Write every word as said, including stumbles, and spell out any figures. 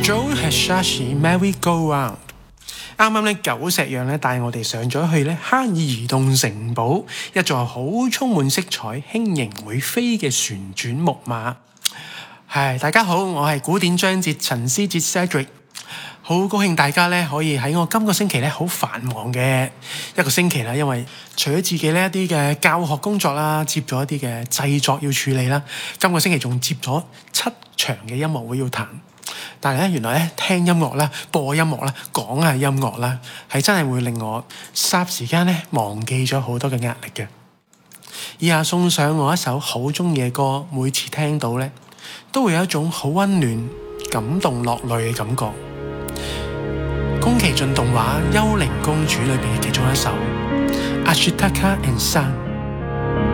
Joe Hisaishi Merry Go Round。啱啱咧久石讓咧帶我哋上咗去咧哈爾移動城堡，一座好充滿色彩、輕盈會飛嘅旋轉木馬。係大家好，我係古典章節陳思哲 Cedric， 好高興大家咧可以喺我今個星期咧好繁忙嘅一個星期啦，因為除咗自己呢一啲嘅教學工作啦，接咗一啲嘅製作要處理啦，今個星期仲接咗七場嘅音樂會要彈。但係咧，原來咧聽音樂啦、播音樂啦、講下音樂啦，係真係會令我霎時間咧忘記咗好多嘅壓力嘅。以下送上我一首好鍾意嘅歌，每次聽到咧都會有一種好溫暖、感動落淚嘅感覺。宮崎駿動畫《幽靈公主》裏邊嘅其中一首《Ashitaka and Sun》。